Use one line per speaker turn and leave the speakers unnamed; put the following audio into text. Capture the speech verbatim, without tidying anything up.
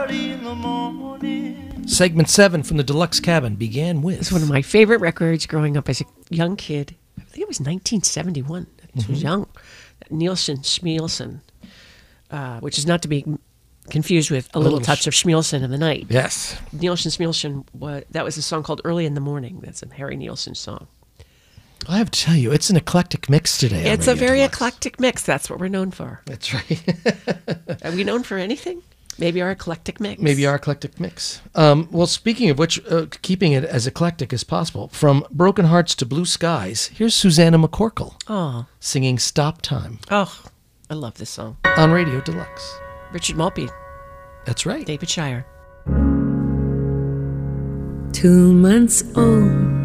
Segment seven from the Deluxe Cabin began with...
It's one of my favorite records growing up as a young kid. I think it was nineteen seventy-one. It was
Mhm.
young. Nielsen Schmielsen, uh, which is not to be confused with A Little,
Little
Touch
Sh-
of Schmielsen in the Night.
Yes.
Nielsen Schmielsen, was, that was a song called Early in the Morning. That's a Harry Nielsen song.
I have to tell you, it's an eclectic mix today. on
It's a
Radio
very
Deluxe.
eclectic mix. That's what we're known for.
That's right.
Are we known for anything? Maybe our eclectic mix.
Maybe our eclectic mix. Um, well, speaking of which, uh, keeping it as eclectic as possible, from Broken Hearts to Blue Skies, here's Susanna McCorkle
Oh.
singing Stop Time
Oh, I love this song.
on Radio Deluxe.
Richard Maltby.
That's right.
David Shire.
Two months old,